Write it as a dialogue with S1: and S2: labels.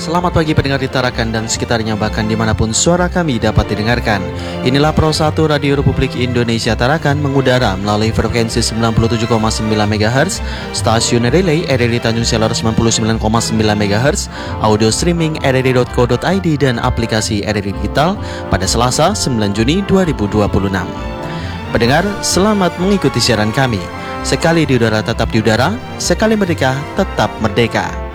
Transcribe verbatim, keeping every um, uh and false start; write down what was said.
S1: Selamat pagi pendengar di Tarakan dan sekitarnya, bahkan dimanapun suara kami dapat didengarkan. Inilah Pro satu Radio Republik Indonesia Tarakan mengudara melalui frekuensi sembilan puluh tujuh koma sembilan megahertz, stasiun relay R R I Tanjung Selor sembilan puluh sembilan koma sembilan megahertz, audio streaming r r i dot co dot i d dan aplikasi R R I Digital pada Selasa sembilan Juni dua ribu dua puluh enam. Pendengar, selamat mengikuti siaran kami. Sekali di udara tetap di udara, sekali merdeka tetap merdeka.